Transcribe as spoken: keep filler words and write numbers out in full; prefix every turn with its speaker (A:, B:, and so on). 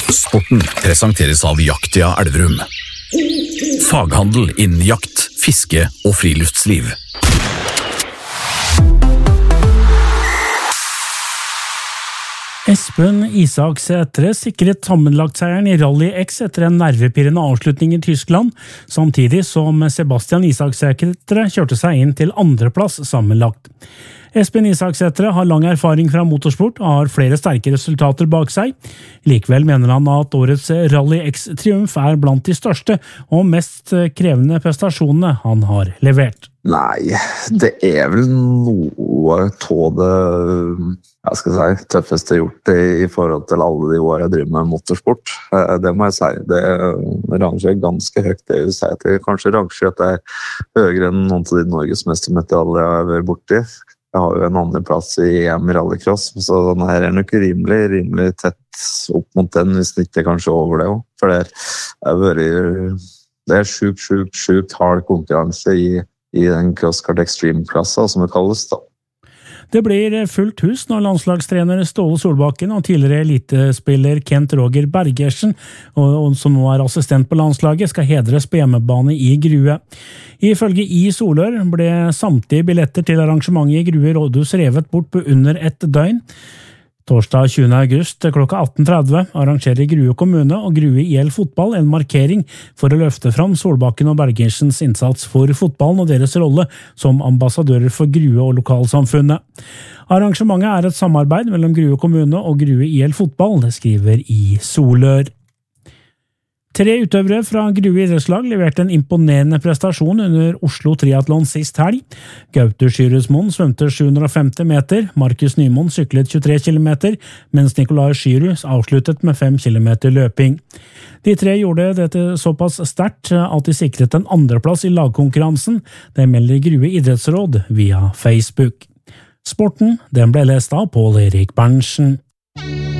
A: Sporten presenteres av Jaktia Elverum. Faghandel innen jakt, fiske og friluftsliv.
B: Espen Isaksætre sikret sammenlagtseieren i Rally X etter en nervepirrende avslutning i Tyskland, samtidig som Sebastian Isaksætre kjørte seg inn til andreplass sammenlagt. Espen Isaksætre har lang erfaring fra motorsport og har flere sterke resultater bak seg. Likevel mener han at årets Rally X-triumf er blant de største og mest krevende prestasjonene han har levert.
C: Nei, det er vel noe av det jeg skal si, tøffeste gjort i, i forhold til alle de år jeg driver med motorsport. Det må jeg si. Det rangerer ganske høyt. Det vil si at jeg kanskje rangerer at det er høyere enn noen av de norgesmestermedaljer jeg har vært borti. Jeg har jo en andre plass i E M i rallycross, så den her er nok rimelig, rimelig tett opp mot den, hvis det ikke er kanskje over det også. For det er, vært, det er sjukt, sjukt, sjukt hard konkurranse i, i den CrossKart Extreme-klassa, som det kalles da.
B: Det blir fullt hus når landslagstrener Ståle Solbakken og tidligere elitespiller Kent Roger Bergersen, som nå er assistent på landslaget, skal hedres på hjemmebane i Grue. Ifølge I Solør ble samtlige billetter til arrangementet i Grue rådhus revet bort på under ett døgn. Torsdag tjuende august klokka atten tretti arrangerer Grue kommune og Grue I L fotball en markering for å løfte fram Solbakken og Bergersens innsats for fotballen og deres rolle som ambassadører for Grue og lokalsamfunnet. Arrangementet er et samarbeid mellom Grue kommune og Grue I L fotball, det skriver I Solør. Tre utøvere fra Grue idrettslag leverte en imponerende prestasjon under Oslo Triathlon sist helg. Gaute Skyrusmoen svømte sju hundre og femti meter, Markus Nymoen syklet tjuetre kilometer, mens Nikolai Skyrus avsluttet med fem kilometer løping. De tre gjorde dette såpass sterkt at de sikret en andreplass i lagkonkurransen, det melder Grue idrettsråd via Facebook. Sporten, den ble lest av Pål Erik Berntsen.